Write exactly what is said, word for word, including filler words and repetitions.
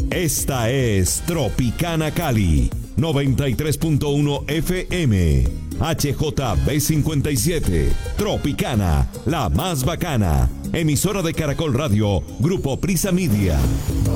Esta es Tropicana Cali, noventa y tres punto uno F M. H J B cincuenta y siete. Tropicana, la más bacana. Emisora de Caracol Radio, Grupo Prisa Media.